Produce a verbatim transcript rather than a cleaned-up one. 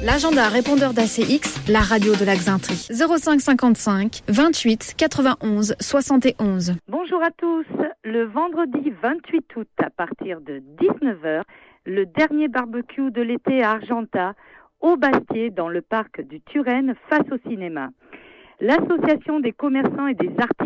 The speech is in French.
L'agenda répondeur d'A C X, la radio de la Xaintrie. zéro cinq cinquante-cinq vingt-huit quatre-vingt-onze soixante et onze. Bonjour à tous. Le vendredi vingt-huit août à partir de dix-neuf heures, le dernier barbecue de l'été à Argentat, au Bastier, dans le parc du Turenne, face au cinéma. L'association des commerçants et des artistes